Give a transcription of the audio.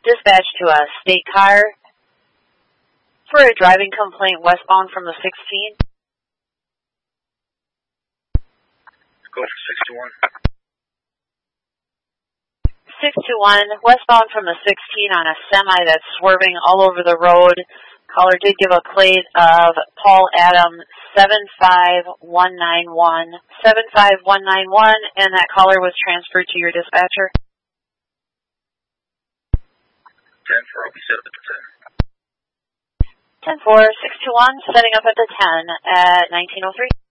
Dispatch to a state car for a driving complaint westbound from the 16. Go for 621, westbound from the 16 on a semi that's swerving all over the road. Caller did give a plate of Paul Adam 75191, 75191, and that caller was transferred to your dispatcher. 10-4, I'll be set up at the 10. 10-4, 621, setting up at the 10 at 1903.